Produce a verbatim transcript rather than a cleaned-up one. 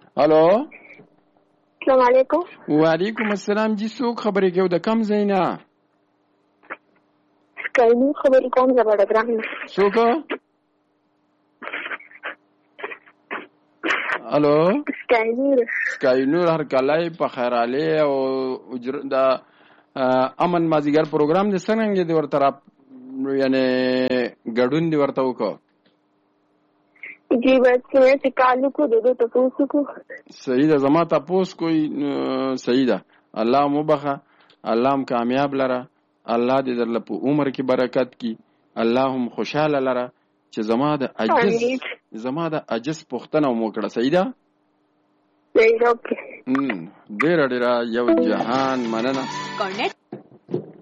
الو السلام علیکم. وعلیکم السلام. جی څوک خبرې کوي د کم ځای نه؟ سکاینور خبرې کوم زه بډګرام نه. څوک؟ الو سکاینور. سکاینور هر کله په خیراله او د امن مازیګر پروګرام د څنګه دی ورته را یعنی ګډون دی ورته وکړه. جی بس چې کالو کو دغه تاسو کو صحیح ده. زما تاسو کوئی صحیح ده. الله مبخه، الله هم کامیاب لره، الله دې درله په عمر کې برکت کی، الله هم خوشاله لره چې زما د عجز زما د عجز پختنه مو کړه. صحیح ده. صحیح ده. ډیر ډیر یو جهان مننه.